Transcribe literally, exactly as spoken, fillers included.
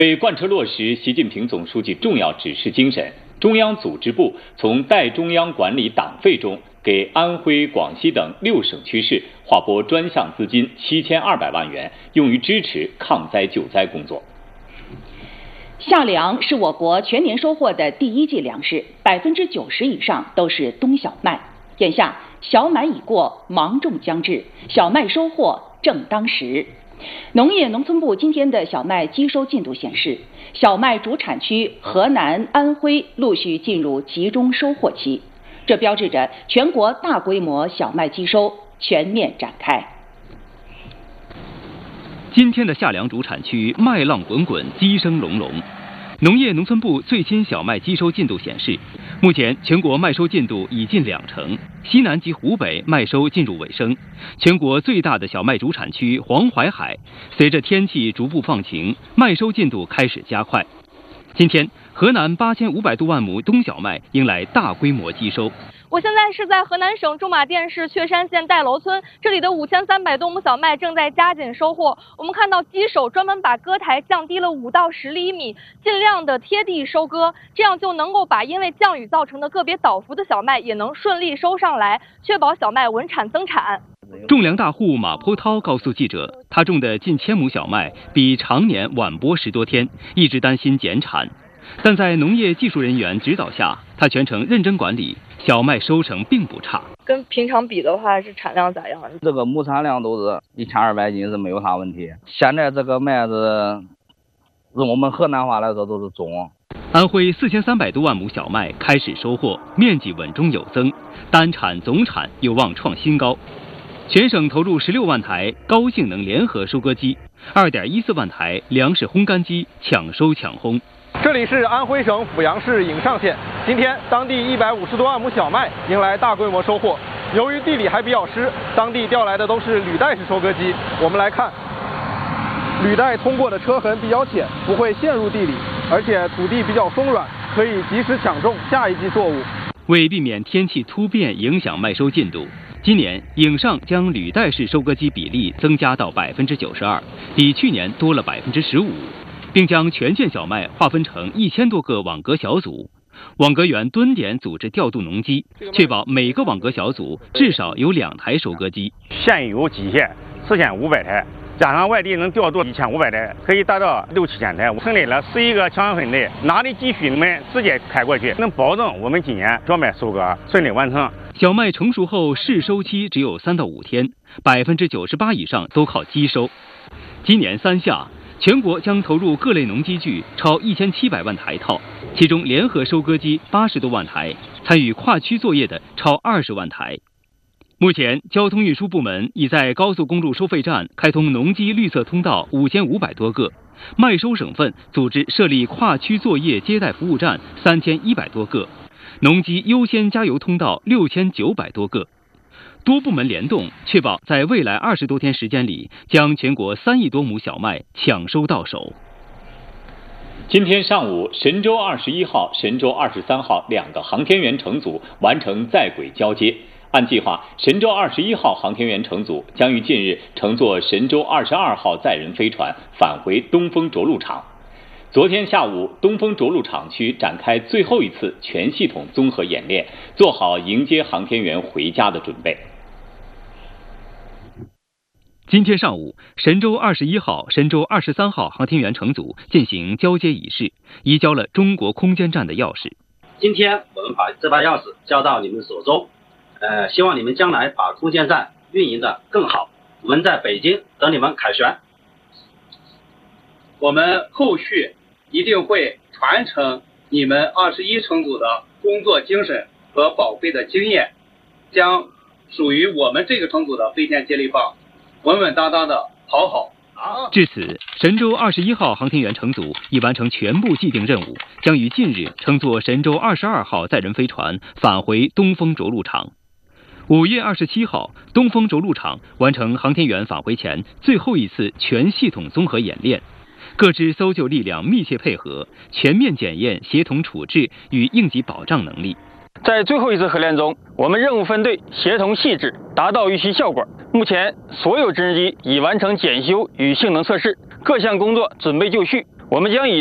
为贯彻落实习近平总书记重要指示精神，中央组织部从代中央管理党费中给安徽、广西等六省区市划拨专项资金七千二百万元，用于支持抗灾救灾工作。 夏粮是我国全年收获的第一季粮食，百分之九十以上都是冬小麦。眼下小满已过，芒种将至，小麦收获正当时。农业农村部今天的小麦机收进度显示，小麦主产区河南、安徽陆续进入集中收获期，这标志着全国大规模小麦机收全面展开。 今天的夏粮主产区麦浪滚滚，鸡声隆隆。农业农村部最新小麦机收进度显示，目前全国麦收进度已近两成，西南及湖北麦收进入尾声。全国最大的小麦主产区黄淮海，随着天气逐步放晴，麦收进度开始加快。今天，河南八千五百多万亩冬小麦迎来大规模机收。 我现在是在河南省驻马店市确山县戴楼村，这里的五千三百多亩小麦正在加紧收获。我们看到机手专门把割台降低了五到十厘米，尽量的贴地收割，这样就能够把因为降雨造成的个别倒伏的小麦也能顺利收上来，确保小麦稳产增产。 种粮大户马坡涛告诉记者，他种的近千亩小麦比常年晚播十多天，一直担心减产。但在农业技术人员指导下，他全程认真管理，小麦收成并不差。 跟平常比的话，是产量咋样？ 这个亩产量都是一千二百斤是没有啥问题。现在这个麦子，用我们河南话来说都是种。 安徽四千三百多万亩小麦开始收获，面积稳中有增，单产总产有望创新高。全省投入十六万台高性能联合收割机，二点一四万台粮食烘干机抢收抢烘。 这里是安徽省阜阳市颍上县，今天当地一百五十多万亩小麦迎来大规模收获。由于地里还比较湿，当地调来的都是履带式收割机。我们来看，履带通过的车痕比较浅，不会陷入地里，而且土地比较松软，可以及时抢种下一季作物。 为避免天气突变影响麦收进度，今年颍上将履带式收割机比例增加到百分之九十二，比去年多了百分之十五。并将全县小麦划分成一千多个网格小组，网格员蹲点组织调度农机，确保每个网格小组至少有两台收割机。 现有机械四千五百台，加上外地能调度一千五百台，可以达到六七千台。成立了十一个强分队，哪里急需你们直接开过去，能保证我们今年小麦收割顺利完成。 小麦成熟后试收期只有三到五天，百分之九十八以上都靠机收。今年三夏，全国将投入各类农机具超一千七百万台套，其中联合收割机八十多万台，参与跨区作业的超二十万台。目前，交通运输部门已在高速公路收费站开通农机绿色通道五千五百多个，麦收省份组织设立跨区作业接待服务站三千一百多个，农机优先加油通道六千九百多个。多部门联动，确保在未来二十多天时间里，将全国三亿多亩小麦抢收到手。 今天上午，神舟二十一号、神舟二十三号两个航天员乘组完成在轨交接。按计划，神舟二十一号航天员乘组将于近日乘坐神舟二十二号载人飞船返回东风着陆场。昨天下午，东风着陆场区展开最后一次全系统综合演练，做好迎接航天员回家的准备。 今天上午，神舟二十一号、神舟二十三号航天员乘组进行交接仪式，移交了中国空间站的钥匙。 今天我们把这把钥匙交到你们手中，呃，希望你们将来把空间站运营的更好。我们在北京等你们凯旋。 我们后续一定会传承你们二十一乘组的工作精神和宝贵的经验，将属于我们这个乘组的飞天接力棒稳稳当当的跑好。 至此，神舟二十一号航天员乘组已完成全部既定任务，将于近日乘坐神舟二十二号载人飞船返回东风着陆场。五月二十七号，东风着陆场完成航天员返回前最后一次全系统综合演练，各支搜救力量密切配合，全面检验协同处置与应急保障能力。 在最后一次合练中，我们任务分队协同细致，达到预期效果。目前，所有直升机已完成检修与性能测试，各项工作准备就绪。 我们将以